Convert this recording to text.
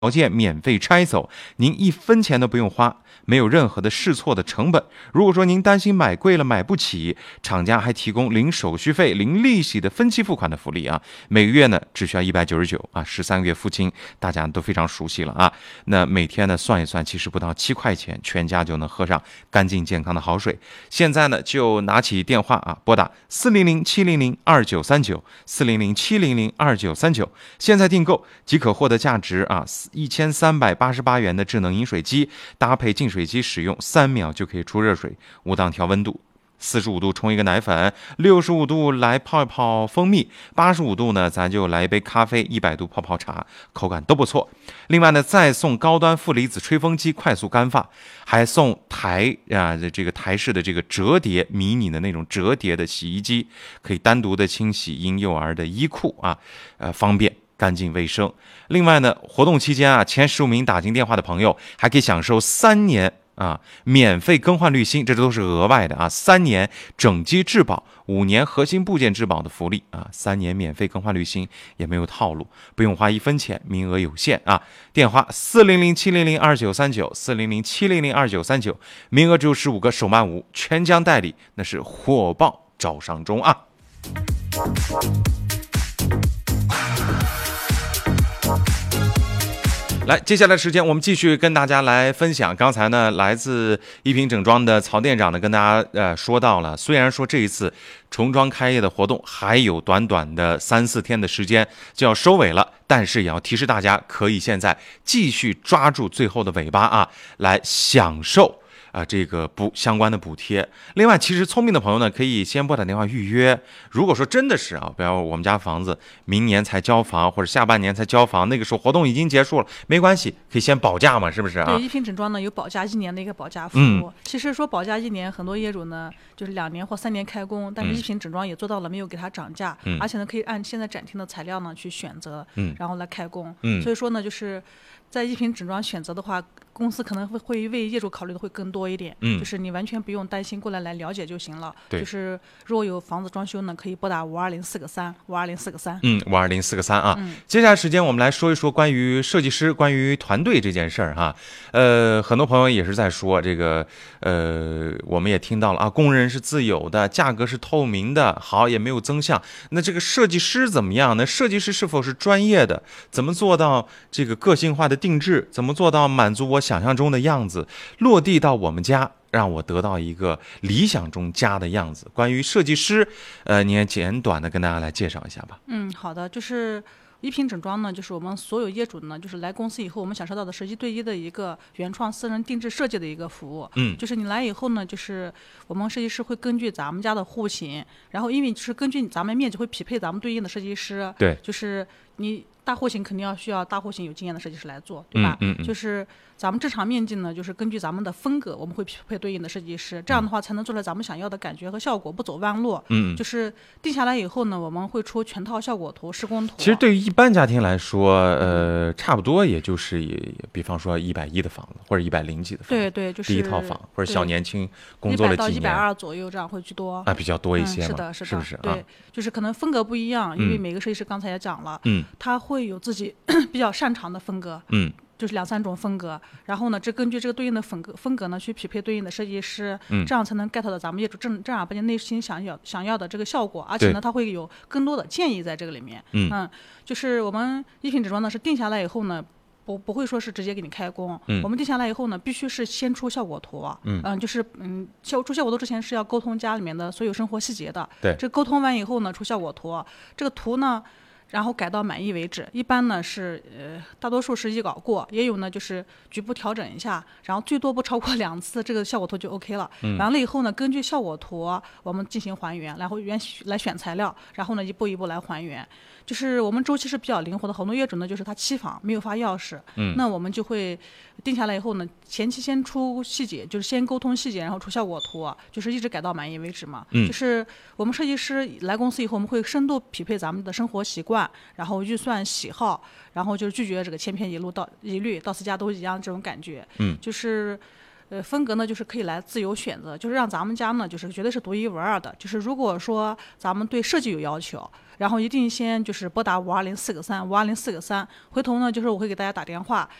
条件免费拆走，您1分钱都不用花，没有任何的试错的成本。如果说您担心买贵了买不起，厂家还提供零手续费、零利息的分期付款的福利啊，每个月呢只需要199啊，13个月付清，大家都非常熟悉了啊。那每天呢算一算，其实不到7块钱，全家就能喝上干净健康的好水。现在呢就拿起电话啊，拨打400-700-2939，400-700-2939，现在订购即可获得价值1388元的智能饮水机，搭配净水机使用，3秒就可以出热水，无档调温度。45度冲一个奶粉，65度来泡一泡蜂蜜，85度呢咱就来一杯咖啡，100度泡泡茶，口感都不错。另外呢再送高端负离子吹风机，快速干发，还送这个台式的这个折叠迷你的那种折叠的洗衣机，可以单独的清洗婴幼儿的衣裤啊，方便干净卫生。另外呢活动期间啊，前15名打进电话的朋友还可以享受3年免费更换滤芯，这都是额外的啊，3年整机质保，5年核心部件质保的福利啊，3年免费更换滤芯，也没有套路，不用花1分钱，名额有限啊。电话400-700-2939，400-700-2939，名额只有15个，手慢无，全疆代理，那是火爆招商中啊。来，接下来时间我们继续跟大家来分享。刚才呢，来自一品整装的曹店长呢，跟大家说到了，虽然说这一次重装开业的活动还有短短的3、4天的时间就要收尾了，但是也要提示大家，可以现在继续抓住最后的尾巴啊，来享受这个相关的补贴。另外，其实聪明的朋友呢，可以先拨打电话预约。如果说真的是比方我们家房子明年才交房，或者下半年才交房，那个时候活动已经结束了，没关系，可以先保价嘛，是不是啊？ 对，一品整装呢有保价1年的一个保价服务。其实说保价1年，很多业主呢就是2年或3年开工，但是一品整装也做到了没有给他涨价，而且呢可以按现在展厅的材料呢去选择，然后来开工。所以说呢，就是在一品整装选择的话，公司可能会为业主考虑的会更多一点，就是你完全不用担心，过来了解就行了。就是如果有房子装修呢，可以拨打520-4个3，520-4个3 啊。接下来时间我们来说一说关于设计师、关于团队这件事儿哈。很多朋友也是在说这个，我们也听到了啊，工人是自由的，价格是透明的，好也没有增项。那这个设计师怎么样呢？设计师是否是专业的？怎么做到这个个性化的定制？怎么做到满足我想象中的样子，落地到我们家，让我得到一个理想中家的样子？关于设计师，你也简短的跟大家来介绍一下吧。 好的，就是一品整装呢，就是我们所有业主呢，就是来公司以后，我们享受到的是1对1的一个原创私人定制设计的一个服务。就是你来以后呢，就是我们设计师会根据咱们家的户型，然后因为就是根据咱们面积会匹配咱们对应的设计师。 对， 就是你大户型肯定需要大户型有经验的设计师来做，对吧？就是咱们正常面积呢，就是根据咱们的风格，我们会匹配对应的设计师，这样的话才能做出来咱们想要的感觉和效果，不走弯路。就是定下来以后呢，我们会出全套效果图、施工图。 其实对于一般家庭来说，差不多也就是比方说110的房子或者100几的房子， 对，就是第一套房或者小年轻工作了几年 ，100到120左右这样会居多比较多一些嘛。 是的， 是不是？ 对，就是可能风格不一样，因为每个设计师刚才也讲了，他会有自己比较擅长的风格，就是2、3种风格，然后呢，根据这个对应的风格呢，去匹配对应的设计师，这样才能 get 到咱们业主正儿八经内心想要的这个效果，而且呢，他会有更多的建议在这个里面。就是我们一品整装呢是定下来以后呢，不会说是直接给你开工，我们定下来以后呢，必须是先出效果图，就是出效果图之前是要沟通家里面的所有生活细节的。 对， 这沟通完以后呢，出效果图，这个图呢，然后改到满意为止。一般呢是大多数是一稿过，也有呢就是局部调整一下，然后最多不超过2次，这个效果图就 OK 了。完了以后呢，根据效果图我们进行还原，然后来选材料，然后呢一步一步来还原。就是我们周期是比较灵活的，很多业主呢就是他期房没有发钥匙，那我们就会定下来以后呢，前期先出细节，就是先沟通细节，然后出效果图，就是一直改到满意为止嘛。就是我们设计师来公司以后，我们会深度匹配咱们的生活习惯，然后预算喜好，然后就是拒绝这个千篇一律到私家都一样这种感觉。就是风格呢就是可以来自由选择，就是让咱们家呢就是绝对是独一无二的。就是如果说咱们对设计有要求，然后一定先就是拨打520-4个3，520-4个3，回头呢就是我会给大家打电话，